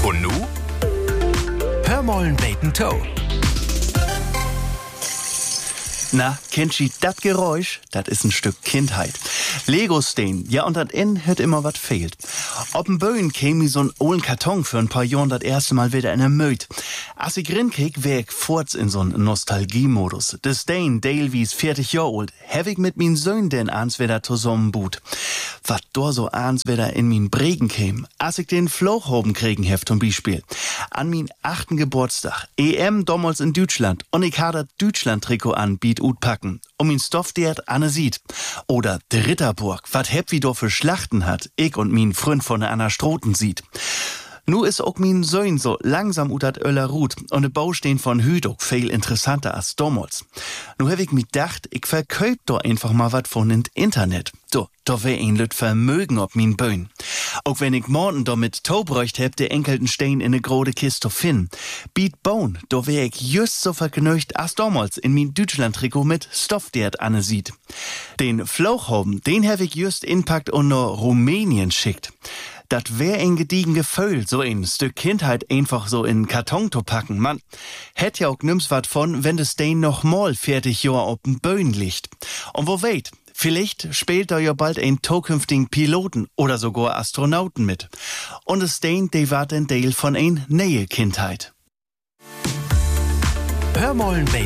Und nu? Hör mollen beten Toe. Na, kennt ihr dat Geräusch? Dat is ein Stück Kindheit. Lego-Steen, ja, und dat in hört immer wat fehlt. Ob'n Böen käm mi so'n ollen Karton für ein paar Jahren dat erste Mal wieder in der Möd. Als ich rinkek, wär ich forts in so'n Nostalgiemodus. De Steen, Dale wie's 40 Jahre alt, hab ich mit min Söhn denn ans wieder zusammenbut. Wat do so ans wieder in min Bregen käm, als ich den Flochhoben kriegen heft zum Beispiel. An min 8. Geburtstag, EM damals in Deutschland, und ich ha dat Deutschland-Trikot an, biet utpacken, min Stoff dert Anne sieht. Oder de Ritterburg, wat heb wie do für Schlachten hat, ich und min Freund von der Anna Stroten sieht. Nu is ook min Söhn so langsam ut dat Öller Rut und de Baustehen von Hüdok viel interessanter als damals. Nu hab ich mi dacht, ich verköp do einfach mal wat von int Internet. Da wär ein Lüt Vermögen ob min Böen. Auch wenn ich morgen do mit Taubräucht heb, de enkelten Stein in ne grode Kiste finden. Biet bauen, da wär ich just so vergnügt als damals in min Deutschland-Trikot mit Stoff, dert Anne sieht. Den Flauchhoben, den hab ich just inpackt und no Rumänien schickt. Dat wär ein gediegen Gefühl, so ein Stück Kindheit einfach so in Karton zu packen. Man hätt ja auch nimm's wat von, wenn das Ding noch mal 40 Jahre auf den Böen liegt. Und wo weit, vielleicht spielt da ja bald ein zukünftigen Piloten oder sogar Astronauten mit. Und das Ding, de war ein Teil von ein neue Kindheit. Hör mollen beten